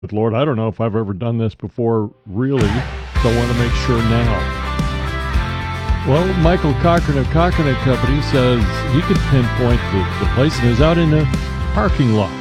But Lord, I don't know if I've ever done this before, really. So I want to make sure now. Well, Michael Cochran of Cochran and Company says he could pinpoint the place, and is out in the parking lot.